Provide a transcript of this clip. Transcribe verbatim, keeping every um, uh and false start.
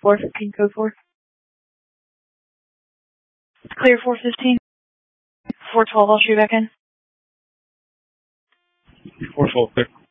four fifteen, code four. It's clear, four fifteen. four twelve, I'll shoot back in. four twelve, clear.